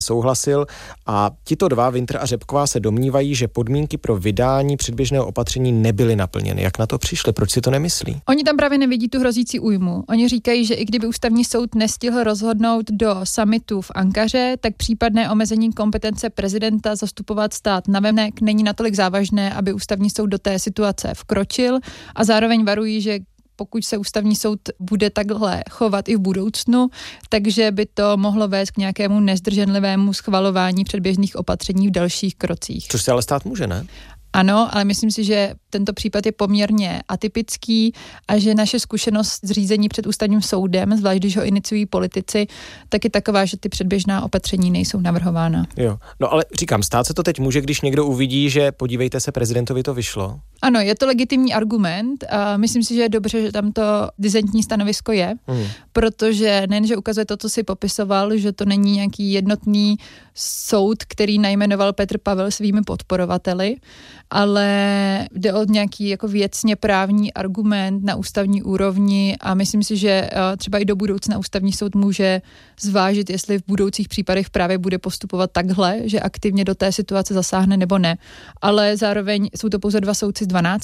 souhlasil a tito dva, Winter a Řepková, se domnívají, že podmínky pro vydání předběžného opatření nebyly naplněny. Jak na to přišli? Proč si to nemyslí? Oni tam právě nevidí tu hrozící újmu. Oni říkají, že i kdyby ústavní soud nestihl rozhodnout do summitu v Ankaře, tak případné omezení kompetence prezidenta zastupovat stát navenek není natolik závažné, aby ústavní soud do té situace vkročil, a zároveň varují, že pokud se ústavní soud bude takhle chovat i v budoucnu, takže by to mohlo vést k nějakému nezdrženlivému schvalování předběžných opatření v dalších krocích. Což se ale stát může, ne? Ano, ale myslím si, že tento případ je poměrně atypický a že naše zkušenost z řízení před ústavním soudem, zvlášť když ho iniciují politici, tak je taková, že ty předběžná opatření nejsou navrhována. Jo, no ale říkám, stát se to teď může, když někdo uvidí, že podívejte se, prezidentovi to vyšlo. Ano, je to legitimní argument a myslím si, že je dobře, že tam to dizentní stanovisko je, protože nejenže ukazuje to, co si popisoval, že to není nějaký jednotný soud, který najmenoval Petr Pavel svými podporovateli, ale jde o nějaký jako věcně právní argument na ústavní úrovni a myslím si, že třeba i do budoucna ústavní soud může zvážit, jestli v budoucích případech právě bude postupovat takhle, že aktivně do té situace zasáhne nebo ne. Ale zároveň jsou to pouze 2 soudci z 12,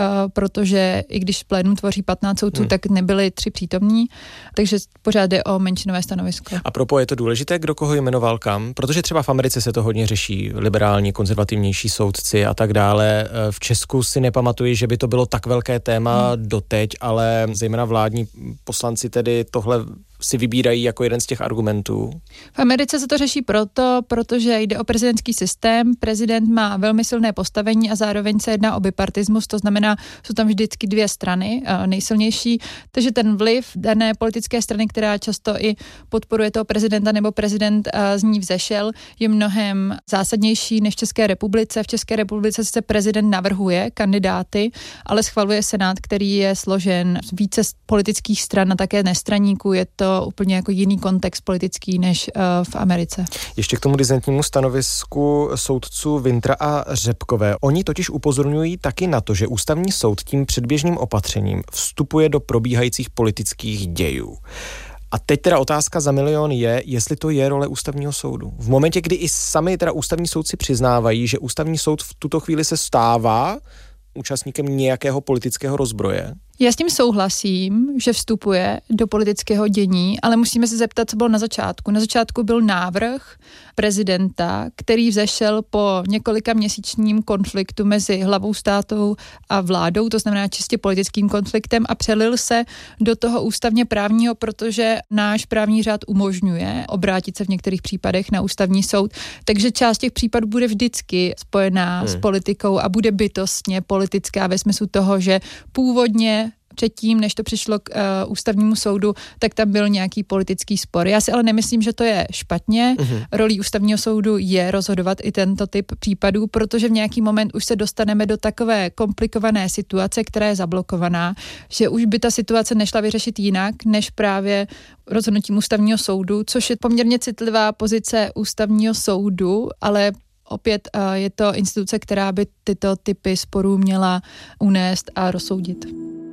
protože i když plénum tvoří 15 soudců, tak nebyli 3 přítomní, takže pořád jde o menšinové stanovisko. A propo je to důležité, kdo koho jmenoval kam? Protože třeba v Americe se to hodně řeší, liberální, konzervativnější soudci a tak dále. V Česku si nepamatuji, že by to bylo tak velké téma doteď, ale zejména vládní poslanci tedy tohle si vybírají jako jeden z těch argumentů. V Americe se to řeší protože jde o prezidentský systém, prezident má velmi silné postavení a zároveň se jedná o bipartismus, to znamená, jsou tam vždycky 2 strany nejsilnější, takže ten vliv dané politické strany, která často i podporuje toho prezidenta nebo prezident z ní vzešel, je mnohem zásadnější než v České republice. V České republice se prezident navrhuje kandidáty, ale schvaluje senát, který je složen z více politických stran a také nestraníků. Je to úplně jako jiný kontext politický než v Americe. Ještě k tomu dizentnímu stanovisku soudců Wintra a Řepkové. Oni totiž upozorňují taky na to, že ústavní soud tím předběžným opatřením vstupuje do probíhajících politických dějů. A teď teda otázka za milion je, jestli to je role ústavního soudu. V momentě, kdy i sami teda ústavní soudci přiznávají, že ústavní soud v tuto chvíli se stává účastníkem nějakého politického rozbroje. Já s tím souhlasím, že vstupuje do politického dění, ale musíme se zeptat, co bylo na začátku. Na začátku byl návrh prezidenta, který vzešel po několika měsíčním konfliktu mezi hlavou státu a vládou, to znamená čistě politickým konfliktem, a přelil se do toho ústavně právního, protože náš právní řád umožňuje obrátit se v některých případech na ústavní soud. Takže část těch případů bude vždycky spojená s politikou a bude bytostně politická ve smyslu toho, že původně předtím, než to přišlo k ústavnímu soudu, tak tam byl nějaký politický spor. Já si ale nemyslím, že to je špatně. Rolí ústavního soudu je rozhodovat i tento typ případů, protože v nějaký moment už se dostaneme do takové komplikované situace, která je zablokovaná, že už by ta situace nešla vyřešit jinak, než právě rozhodnutím ústavního soudu, což je poměrně citlivá pozice ústavního soudu, ale opět je to instituce, která by tyto typy sporů měla unést a rozsoudit.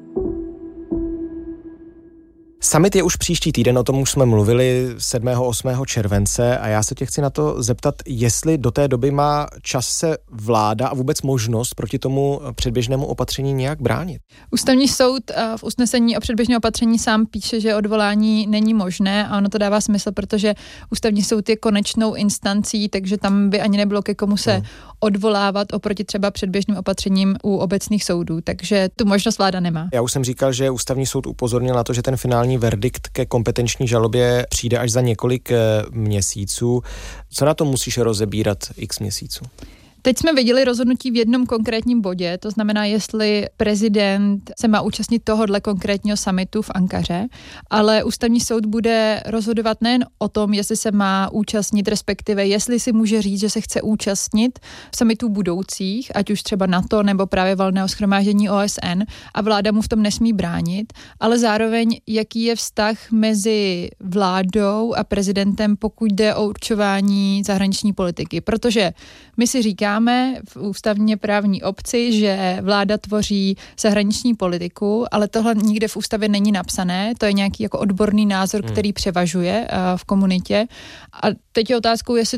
Summit je už příští týden, o tom už jsme mluvili 7. 8. července a já se tě chci na to zeptat, jestli do té doby má čas se vláda a vůbec možnost proti tomu předběžnému opatření nějak bránit. Ústavní soud v usnesení o předběžném opatření sám píše, že odvolání není možné a ono to dává smysl, protože ústavní soud je konečnou instancí, takže tam by ani nebylo ke komu se odvolávat oproti třeba předběžným opatřením u obecných soudů, takže tu možnost vláda nemá. Já už jsem říkal, že ústavní soud upozornil na to, že ten finální verdikt ke kompetenční žalobě přijde až za několik měsíců. Co na to musíš rozebírat x měsíců? Teď jsme viděli rozhodnutí v jednom konkrétním bodě, to znamená, jestli prezident se má účastnit tohodle konkrétního summitu v Ankaře, ale ústavní soud bude rozhodovat nejen o tom, jestli se má účastnit, respektive jestli si může říct, že se chce účastnit summitů budoucích, ať už třeba NATO nebo právě valného shromáždění OSN, a vláda mu v tom nesmí bránit, ale zároveň jaký je vztah mezi vládou a prezidentem, pokud jde o určování zahraniční politiky, protože my si říkáme, říkáme v ústavně právní obci, že vláda tvoří zahraniční politiku, ale tohle nikde v ústavě není napsané, to je nějaký jako odborný názor, který převažuje v komunitě. A teď je otázkou, jestli